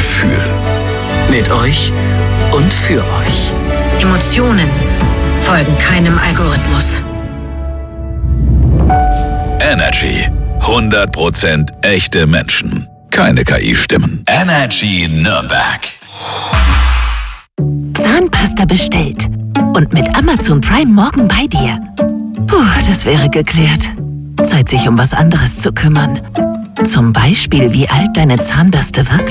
Gefühl. Mit euch und für euch. Emotionen folgen keinem Algorithmus. Energy. 100% echte Menschen. Keine KI-Stimmen. Energy Nürnberg. Zahnpasta bestellt. Und mit Amazon Prime morgen bei dir. Puh, das wäre geklärt. Zeit, sich um was anderes zu kümmern. Zum Beispiel, wie alt deine Zahnbürste wirklich